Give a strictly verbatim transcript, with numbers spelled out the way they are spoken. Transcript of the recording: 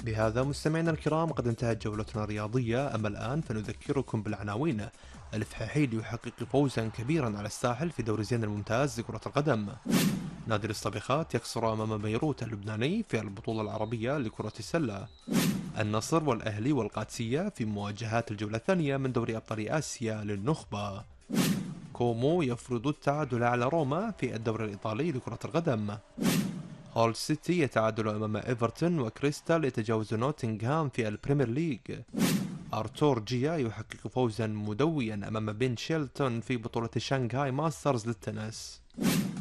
بهذا مستمعينا الكرام قد انتهت جولتنا الرياضية، أما الآن فنذكركم بالعناوين. الفحيل يحقق فوزا كبيرا على الساحل في دوري زين الممتاز لكرة القدم. نادي الصبيخات يخسر أمام بيروت اللبناني في البطولة العربية لكرة السلة. النصر والأهلي والقادسية في مواجهات الجولة الثانية من دوري أبطال آسيا للنخبة. كومو يفرض التعادل على روما في الدوري الإيطالي لكرة القدم. هول سيتي يتعادل أمام إيفرتون، وكريستال يتجاوز نوتنغهام في البريمير ليج. أرتور جيا يحقق فوزا مدويا أمام بين شيلتون في بطولة شانغهاي ماسترز للتنس.